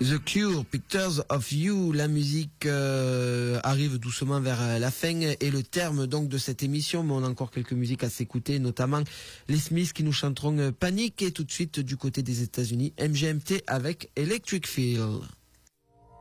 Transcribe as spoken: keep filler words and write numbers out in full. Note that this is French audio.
The Cure, Pictures of You. La musique euh, arrive doucement vers la fin et le terme donc de cette émission, mais on a encore quelques musiques à s'écouter, notamment les Smiths qui nous chanteront Panic, et tout de suite du côté des États-Unis, M G M T avec Electric Feel.